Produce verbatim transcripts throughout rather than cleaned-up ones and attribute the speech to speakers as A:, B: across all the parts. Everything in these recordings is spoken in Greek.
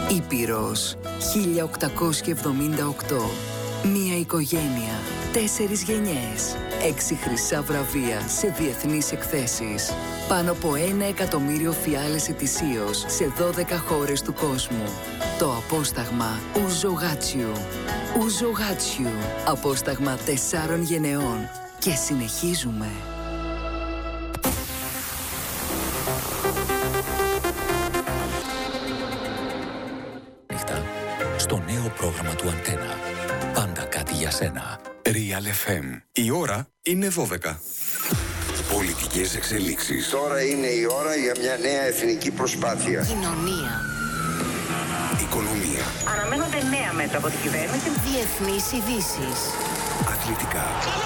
A: Ήπειρος χίλια οκτακόσια εβδομήντα οκτώ. Μία οικογένεια, τέσσερις γενιές, έξι χρυσά βραβεία σε διεθνείς εκθέσεις. Πάνω από ένα εκατομμύριο φιάλες ετησίως σε δώδεκα χώρες του κόσμου. Το απόσταγμα Ouzo Gatchou. Ouzo Gatchou. Απόσταγμα τεσσάρων γενεών. Και συνεχίζουμε.
B: Στο νέο πρόγραμμα του Αντένα. Πάντα κάτι για σένα.
C: Real εφ εμ. Η ώρα είναι δώδεκα. Πολιτικές εξελίξεις.
D: Τώρα είναι η ώρα για μια νέα εθνική προσπάθεια.
E: Κοινωνία.
C: Οικονομία.
F: Αναμένονται νέα μέτρα από την κυβέρνηση.
E: Διεθνείς ειδήσεις.
C: Αθλητικά.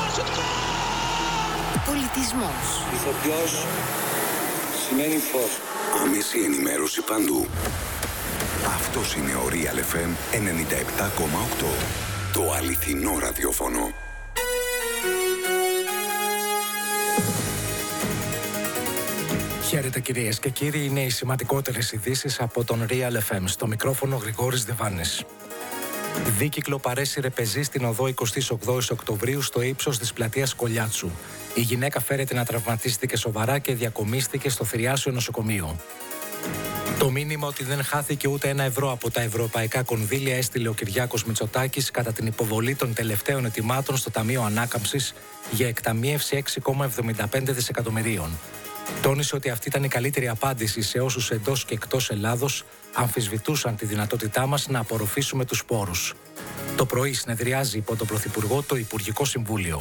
E: Πολιτισμός.
G: Ηθοποιός σημαίνει φως.
C: Άμεση ενημέρωση παντού. Αυτός είναι ο Real εφ εμ ενενήντα επτά κόμμα οκτώ. Το αληθινό ραδιόφωνο.
H: Χαίρετε κυρίες και κύριοι, είναι οι σημαντικότερες ειδήσεις από τον Real εφ εμ. Στο μικρόφωνο Γρηγόρης Δεβάνης. Δίκυκλο παρέσυρε πεζή στην οδό εικοστή όγδοη Οκτωβρίου στο ύψος της πλατείας Κολιάτσου. Η γυναίκα φέρεται να τραυματίστηκε σοβαρά και διακομίστηκε στο Θηριάσιο νοσοκομείο. Το μήνυμα ότι δεν χάθηκε ούτε ένα ευρώ από τα ευρωπαϊκά κονδύλια έστειλε ο Κυριάκος Μητσοτάκης κατά την υποβολή των τελευταίων ετοιμάτων στο Ταμείο Ανάκαμψης για εκταμείευση έξι κόμμα εβδομήντα πέντε δισεκατομμυρίων. Τόνισε ότι αυτή ήταν η καλύτερη απάντηση σε όσους εντός και εκτός Ελλάδος αμφισβητούσαν τη δυνατότητά μας να απορροφήσουμε τους πόρους. Το πρωί συνεδριάζει υπό τον Πρωθυπουργό το Υπουργικό Συμβούλιο.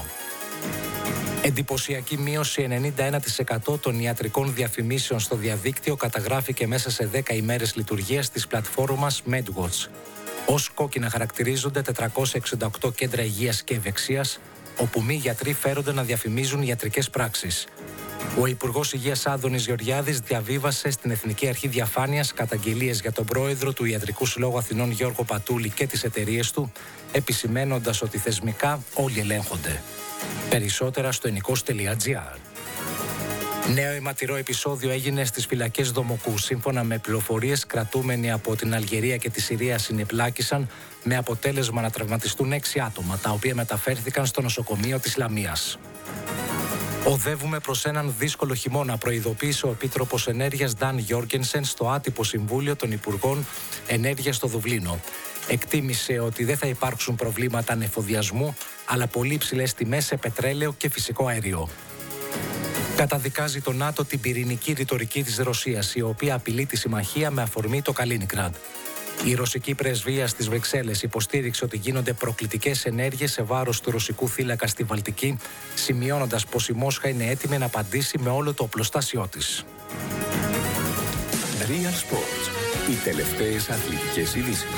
H: Εντυπωσιακή μείωση ενενήντα ένα τοις εκατό των ιατρικών διαφημίσεων στο διαδίκτυο καταγράφηκε μέσα σε δέκα ημέρες λειτουργίας της πλατφόρμας MedWatch. Ως κόκκινα χαρακτηρίζονται τετρακόσια εξήντα οκτώ κέντρα υγείας και ευεξίας, όπου μη γιατροί φέρονται να διαφημίζουν ιατρικές πράξεις. Ο Υπουργός Υγείας Άδωνης Γεωργιάδης διαβίβασε στην Εθνική Αρχή Διαφάνειας καταγγελίες για τον πρόεδρο του Ιατρικού Συλλόγου Αθηνών Γιώργο Πατούλη και τις εταιρείες του, επισημένοντας ότι θεσμικά όλοι ελέγχονται. Περισσότερα στο ενικός τελεία τζι άρ. Νέο αιματηρό επεισόδιο έγινε στις φυλακές Δομοκού. Σύμφωνα με πληροφορίες, κρατούμενοι από την Αλγερία και τη Συρία συνεπλάκησαν με αποτέλεσμα να τραυματιστούν έξι άτομα, τα οποία μεταφέρθηκαν στο νοσοκομείο της Λαμίας. Οδεύουμε προς έναν δύσκολο χειμώνα, προειδοποίησε ο Επίτροπος Ενέργειας Νταν Γιόργενσεν στο άτυπο Συμβούλιο των Υπουργών Ενέργειας στο Δουβλίνο. Εκτίμησε ότι δεν θα υπάρξουν προβλήματα ανεφοδιασμού, αλλά πολύ υψηλές τιμές σε πετρέλαιο και φυσικό αέριο. Καταδικάζει το ΝΑΤΟ την πυρηνική ρητορική της Ρωσίας, η οποία απειλεί τη συμμαχία με αφορμή το Καλίνιγκραντ. Η ρωσική πρεσβεία στις Βρυξέλλες υποστήριξε ότι γίνονται προκλητικές ενέργειες σε βάρος του ρωσικού θύλακα στη Βαλτική, σημειώνοντας πως η Μόσχα είναι έτοιμη να απαντήσει με όλο το οπλοστάσιό της.
C: Real Sports. Οι τελευταίες αθλητικές ειδήσεις.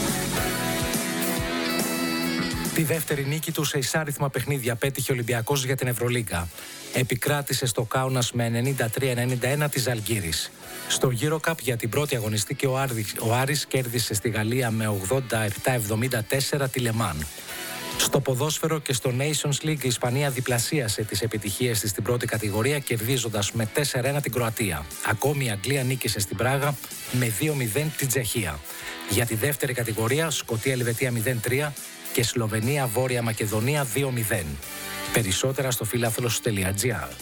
H: Τη δεύτερη νίκη του σε εισάριθμα παιχνίδια πέτυχε ο Ολυμπιακός για την Ευρωλίγκα. Επικράτησε στο Κάουνας με ενενήντα τρία ενενήντα ένα της Ζαλγκίρης. Στο EuroCup για την πρώτη αγωνιστική ο, Άρης, ο Άρης κέρδισε στη Γαλλία με ογδόντα επτά εβδομήντα τέσσερα τη Λεμάν. Στο ποδόσφαιρο και στο Nations League η Ισπανία διπλασίασε τις επιτυχίες της στην πρώτη κατηγορία, κερδίζοντας με τέσσερα ένα την Κροατία. Ακόμη η Αγγλία νίκησε στην Πράγα με δύο μηδέν την Τσεχία. Για τη δεύτερη κατηγορία Σκωτία-Ελβετία μηδέν τρία και Σλοβενία-Βόρεια Μακεδονία δύο μηδέν. Περισσότερα στο φίλαθλος τελεία τζι άρ.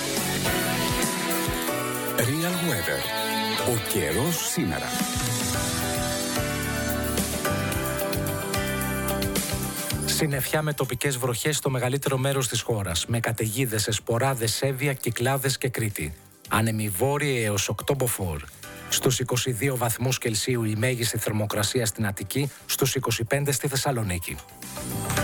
C: Real Weather. Ο καιρός σήμερα.
H: Συννεφιά με τοπικές βροχές στο μεγαλύτερο μέρος της χώρας, με καταιγίδες σε Σποράδες, Εύβοια, Κυκλάδες και Κρήτη. Άνεμοι βόρειοι έως οκτώ μποφόρ. Στους είκοσι δύο βαθμούς Κελσίου η μέγιστη θερμοκρασία στην Αττική, στους είκοσι πέντε στη Θεσσαλονίκη.